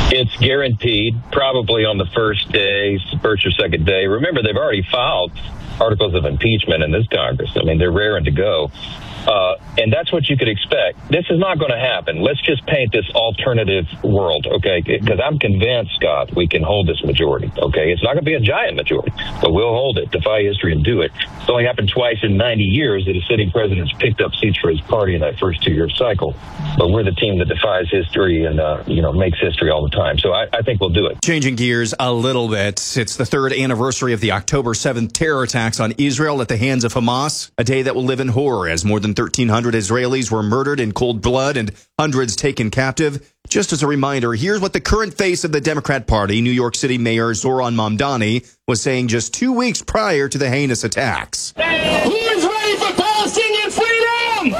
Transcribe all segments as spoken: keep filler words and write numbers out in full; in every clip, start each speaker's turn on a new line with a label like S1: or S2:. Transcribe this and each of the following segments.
S1: It's guaranteed, probably on the first day, first or second day. Remember, they've already filed articles of impeachment in this Congress. I mean, they're raring to go. Uh, and that's what you could expect. This is not going to happen. Let's just paint this alternative world, okay? Because I'm convinced, Scott, we can hold this majority, okay? It's not going to be a giant majority, but we'll hold it, defy history, and do it. It's only happened twice in ninety years that a sitting president's picked up seats for his party in that first two-year cycle. But we're the team that defies history and, uh, you know, makes history all the time. So I, I think we'll do it.
S2: Changing gears a little bit, it's the third anniversary of the October seventh terror attacks on Israel at the hands of Hamas, a day that will live in horror as more than thirteen hundred Israelis were murdered in cold blood and hundreds taken captive. Just as a reminder, here's what the current face of the Democrat Party, New York City Mayor Zoran Mamdani, was saying just two weeks prior to the heinous attacks.
S3: Who is ready for Palestinian freedom?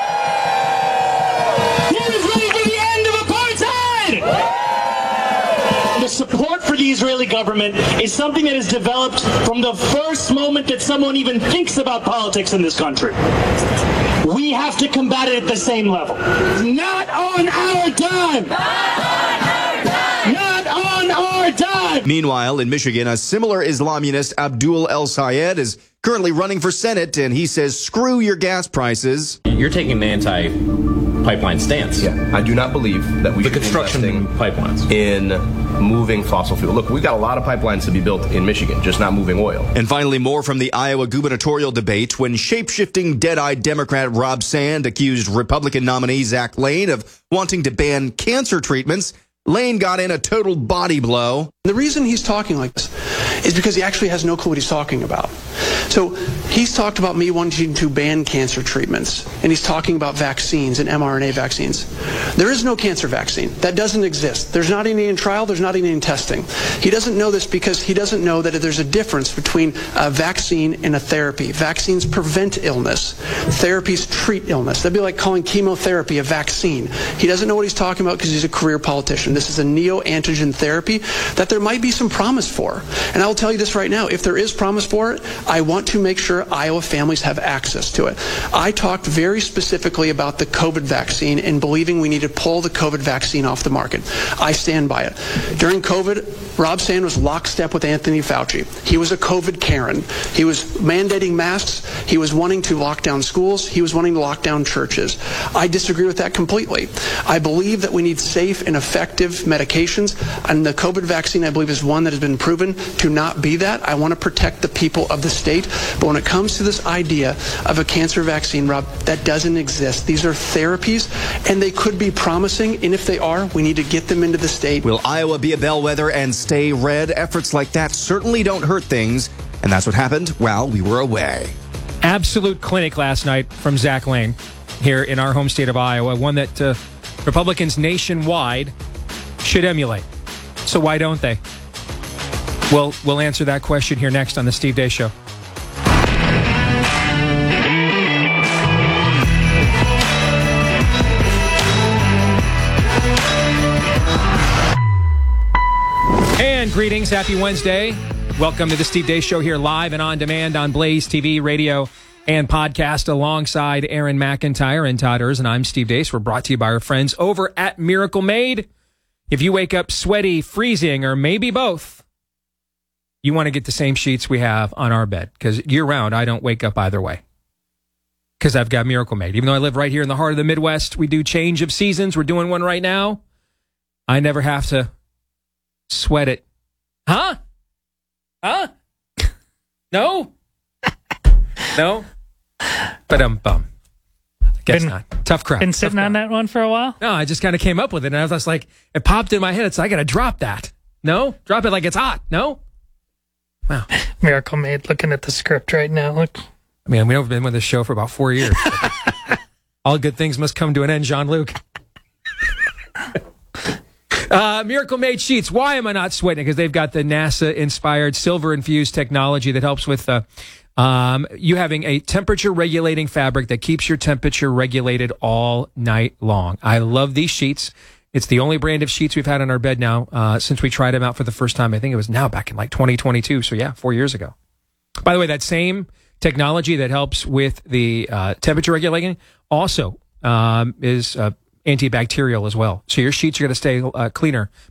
S3: Who is ready for the end of apartheid? The support for the Israeli government is something that is developed from the first moment that someone even thinks about politics in this country. We have to combat it at the same level. Not on our dime! Not on our dime!
S2: Meanwhile, in Michigan, a similar Islamist, Abdul El Sayed, is currently running for Senate, and he says, screw your gas prices.
S4: You're taking an anti-pipeline stance.
S5: Yeah, I do not believe that we
S4: the
S5: should
S4: construction
S5: be investing
S4: pipelines
S5: in moving fossil fuel. Look, we've got a lot of pipelines to be built in Michigan, just not moving oil.
S2: And finally, more from the Iowa gubernatorial debate when shape-shifting, dead-eyed Democrat Rob Sand accused Republican nominee Zach Lane of wanting to ban cancer treatments. Lane got in a total body blow.
S6: The reason he's talking like this is because he actually has no clue what he's talking about. So he's talked about me wanting to ban cancer treatments, and he's talking about vaccines and mRNA vaccines. There is no cancer vaccine. That doesn't exist. There's not any in trial. There's not any in testing. He doesn't know this because he doesn't know that there's a difference between a vaccine and a therapy. Vaccines prevent illness. Therapies treat illness. That'd be like calling chemotherapy a vaccine. He doesn't know what he's talking about because he's a career politician. This is a neoantigen therapy that there might be some promise for. And I will tell you this right now. If there is promise for it, I want to make sure Iowa families have access to it. I talked very specifically about the COVID vaccine and believing we need to pull the COVID vaccine off the market. I stand by it. During COVID, Rob Sand was lockstep with Anthony Fauci. He was a COVID Karen. He was mandating masks. He was wanting to lock down schools. He was wanting to lock down churches. I disagree with that completely. I believe that we need safe and effective medications, and the COVID vaccine, I believe, is one that has been proven to not be that. I want to protect the people of the state, but when it comes to this idea of a cancer vaccine, Rob, that doesn't exist. These are therapies, and they could be promising, and if they are, we need to get them into the state.
S2: Will Iowa be a bellwether and stay red? Efforts like that certainly don't hurt things, and that's what happened while we were away.
S7: Absolute clinic last night from Zach Lane here in our home state of Iowa, one that uh, Republicans nationwide should emulate. So why don't they? Well, we'll answer that question here next on the Steve Deace Show. And greetings, happy Wednesday. Welcome to the Steve Deace Show here live and on demand on Blaze T V, radio, and podcast alongside Aaron McIntyre and Todd Erz, and I'm Steve Deace. We're brought to you by our friends over at Miracle Made. If you wake up sweaty, freezing, or maybe both, you want to get the same sheets we have on our bed, because year-round, I don't wake up either way, because I've got Miracle Made. Even though I live right here in the heart of the Midwest, we do change of seasons. We're doing one right now. I never have to sweat it. Huh? Huh? No? No? But um, bum. Guess
S8: been,
S7: not. Tough crowd.
S8: Been sitting
S7: Tough
S8: on
S7: crowd.
S8: that one for a while?
S7: No, I just kind of came up with it, and I was just like, it popped in my head. It's like, I got to drop that. No? Drop it like it's hot. No? Wow.
S8: Miracle Made, looking at the script right now. Look.
S7: I mean, we've been with this show for about four years. All good things must come to an end, Jean-Luc. Uh, Miracle Made sheets. Why am I not sweating? Because they've got the NASA-inspired silver-infused technology that helps with uh, um, you having a temperature-regulating fabric that keeps your temperature regulated all night long. I love these sheets. It's the only brand of sheets we've had on our bed now uh, since we tried them out for the first time. I think it was now back in like twenty twenty-two. So yeah, four years ago. By the way, that same technology that helps with the uh, temperature regulating also um, is uh, antibacterial as well. So your sheets are going to stay uh, cleaner